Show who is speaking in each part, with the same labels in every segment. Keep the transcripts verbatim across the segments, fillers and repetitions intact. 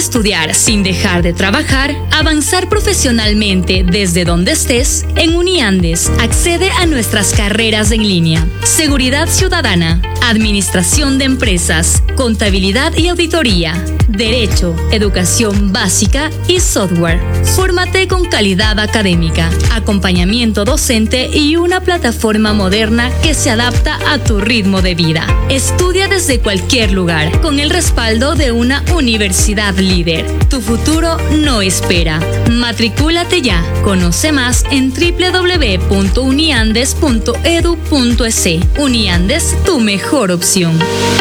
Speaker 1: estudiar sin dejar de trabajar, avanzar profesionalmente desde donde estés, en Uniandes accede a nuestras carreras en línea. Seguridad Ciudadana, Administración de Empresas, Contabilidad y Auditoría, Derecho, Educación Básica y Software. Fórmate con calidad académica, acompañamiento docente y una plataforma moderna que se adapta a tu ritmo de vida. Estudia desde cualquier lugar, con el respaldo de una universidad líder. Tu futuro no espera. Matricúlate ya. Conoce más en doble u doble u doble u punto uniandes punto e d u punto e s. Uniandes, tu mejor opción.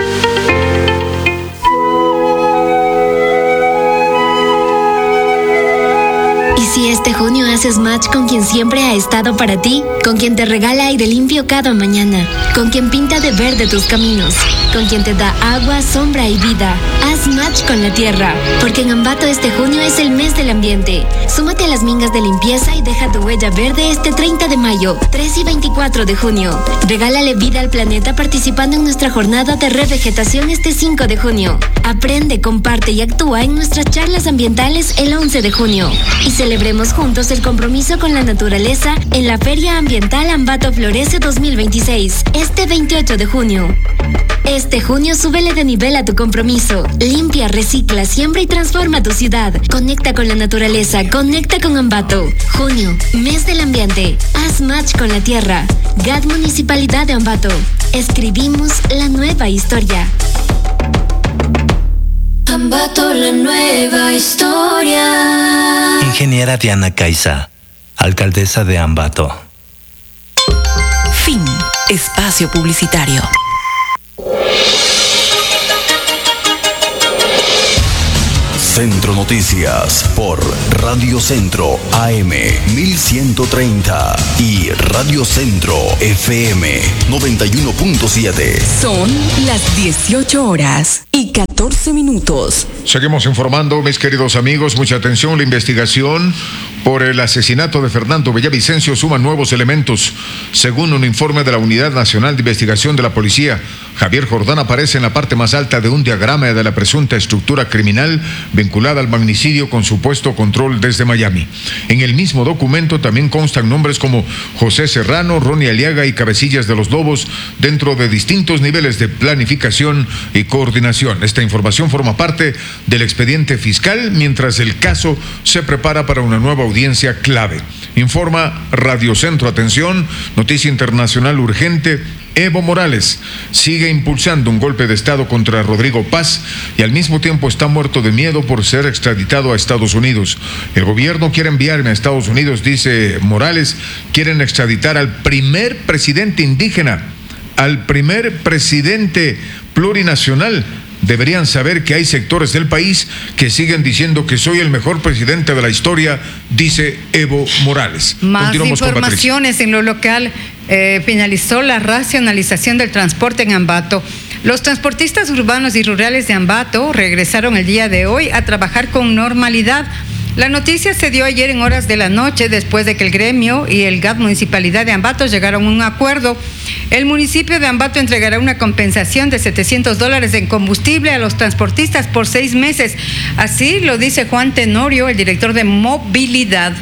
Speaker 2: Si este junio haces match con quien siempre ha estado para ti, con quien te regala aire limpio cada mañana, con quien pinta de verde tus caminos, con quien te da agua, sombra y vida, haz match con la tierra, porque en Ambato este junio es el mes del ambiente. Súmate a las mingas de limpieza y deja tu huella verde este treinta de mayo, tres y veinticuatro de junio. Regálale vida al planeta participando en nuestra jornada de revegetación este cinco de junio. Aprende, comparte y actúa en nuestras charlas ambientales el once de junio. Y celebremos juntos el compromiso con la naturaleza en la Feria Ambiental Ambato Florece dos mil veintiséis, este veintiocho de junio. Este junio súbele de nivel a tu compromiso. Limpia, recicla, siembra y transforma tu ciudad. Conecta con la naturaleza, conecta con Ambato. Junio, mes del ambiente. Haz match con la tierra. G A D Municipalidad de Ambato. Escribimos la nueva historia.
Speaker 3: Ambato, la nueva historia.
Speaker 4: Ingeniera Diana Caiza, alcaldesa de Ambato.
Speaker 5: Fin. Espacio publicitario.
Speaker 6: Centro Noticias por Radio Centro A M mil ciento treinta y Radio Centro F M noventa y uno punto siete.
Speaker 5: Son las dieciocho horas y catorce minutos.
Speaker 7: Seguimos informando, mis queridos amigos. Mucha atención, la investigación por el asesinato de Fernando Villavicencio suma nuevos elementos. Según un informe de la Unidad Nacional de Investigación de la Policía, Javier Jordán aparece en la parte más alta de un diagrama de la presunta estructura criminal vinculada al magnicidio con supuesto control desde Miami. En el mismo documento también constan nombres como José Serrano, Ronnie Aliaga y Cabecillas de los Lobos dentro de distintos niveles de planificación y coordinación. Esta información forma parte del expediente fiscal mientras el caso se prepara para una nueva audiencia clave. Informa Radio Centro. Atención, noticia internacional urgente. Evo Morales sigue impulsando un golpe de Estado contra Rodrigo Paz y al mismo tiempo está muerto de miedo por ser extraditado a Estados Unidos. El gobierno quiere enviarme a Estados Unidos, dice Morales. Quieren extraditar al primer presidente indígena, al primer presidente plurinacional. Deberían saber que hay sectores del país que siguen diciendo que soy el mejor presidente de la historia, dice Evo Morales.
Speaker 8: Más informaciones en lo local. Eh, finalizó la racionalización del transporte en Ambato. Los transportistas urbanos y rurales de Ambato regresaron el día de hoy a trabajar con normalidad. La noticia se dio ayer en horas de la noche después de que el gremio y el G A D Municipalidad de Ambato llegaron a un acuerdo. El municipio de Ambato entregará una compensación de setecientos dólares en combustible a los transportistas por seis meses. Así lo dice Juan Tenorio, el director de movilidad.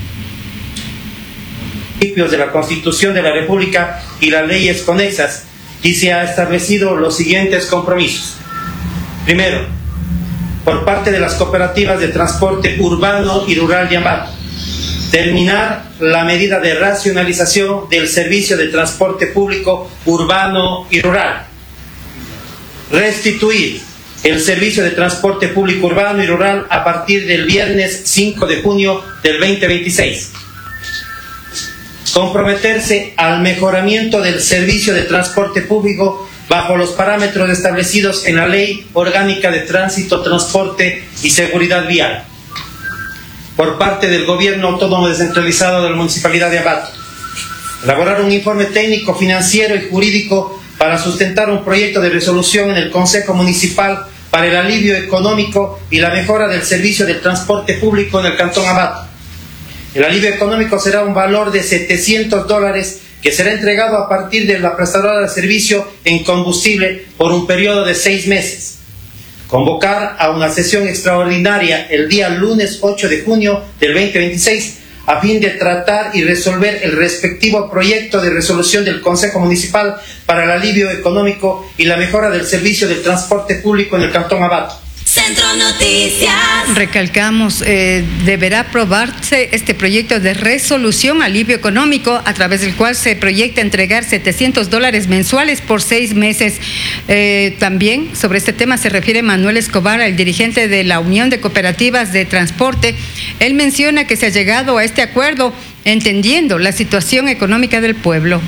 Speaker 9: Principios de la Constitución de la República y las leyes conexas, y se ha establecido los siguientes compromisos. Primero, por parte de las cooperativas de transporte urbano y rural de Ambato, terminar la medida de racionalización del servicio de transporte público urbano y rural, restituir el servicio de transporte público urbano y rural a partir del viernes cinco de junio del veinte veintiséis, comprometerse al mejoramiento del servicio de transporte público bajo los parámetros establecidos en la Ley Orgánica de Tránsito, Transporte y Seguridad Vial. Por parte del Gobierno Autónomo Descentralizado de la Municipalidad de Ambato, elaborar un informe técnico, financiero y jurídico para sustentar un proyecto de resolución en el Consejo Municipal para el alivio económico y la mejora del servicio de transporte público en el Cantón Ambato. El alivio económico será un valor de setecientos dólares que será entregado a partir de la prestadora de servicio en combustible por un periodo de seis meses. convocar a una sesión extraordinaria el día lunes ocho de junio del veinte veintiséis a fin de tratar y resolver el respectivo proyecto de resolución del Consejo Municipal para el alivio económico y la mejora del servicio del transporte público en el Cantón Ambato.
Speaker 3: Centro Noticias.
Speaker 8: Recalcamos, eh, deberá aprobarse este proyecto de resolución alivio económico a través del cual se proyecta entregar setecientos dólares mensuales por seis meses. Eh, también sobre este tema se refiere Manuel Escobar, el dirigente de la Unión de Cooperativas de Transporte. Él menciona que se ha llegado a este acuerdo entendiendo la situación económica del pueblo.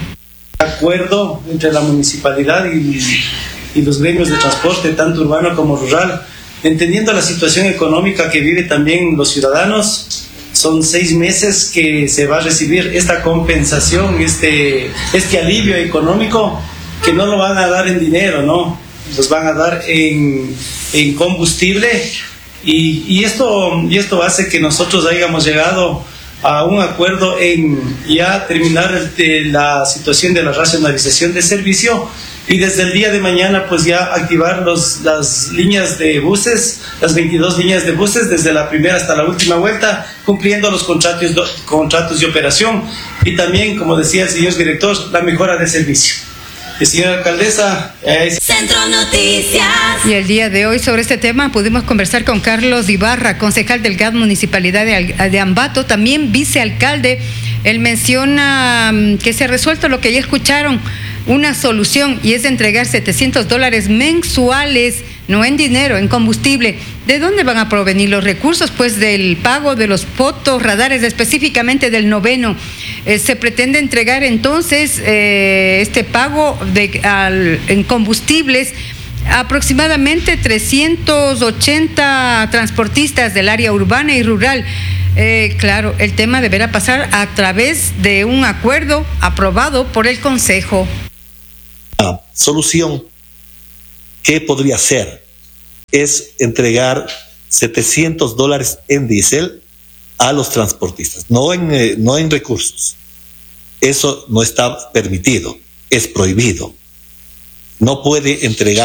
Speaker 10: Acuerdo entre la municipalidad y, y los gremios de transporte, tanto urbano como rural, entendiendo la situación económica que viven también los ciudadanos. Son seis meses que se va a recibir esta compensación, este, este alivio económico, que no lo van a dar en dinero, ¿no? Los van a dar en, en combustible, y, y, esto, y esto hace que nosotros hayamos llegado a un acuerdo en ya terminar el, de la situación de la racionalización de servicio, y desde el día de mañana pues ya activar los, las líneas de buses, las veintidós líneas de buses desde la primera hasta la última vuelta, cumpliendo los contratos, contratos de operación, y también, como decía el señor director, la mejora de servicio. Y señora alcaldesa, es...
Speaker 3: Centro Noticias.
Speaker 8: Y el día de hoy sobre este tema pudimos conversar con Carlos Ibarra, concejal del G A D Municipalidad de, de Ambato, también vicealcalde. Él menciona que se ha resuelto lo que ya escucharon, una solución, y es de entregar setecientos dólares mensuales, no en dinero, en combustible. ¿De dónde van a provenir los recursos? Pues del pago de los fotos radares, específicamente del noveno. Eh, se pretende entregar entonces eh, este pago de, al, en combustibles aproximadamente trescientos ochenta transportistas del área urbana y rural. Eh, claro, el tema deberá pasar a través de un acuerdo aprobado por el Consejo.
Speaker 11: La solución que podría ser es entregar setecientos dólares en diésel a los transportistas, no en, eh, no en recursos. Eso no está permitido, es prohibido. No puede entregar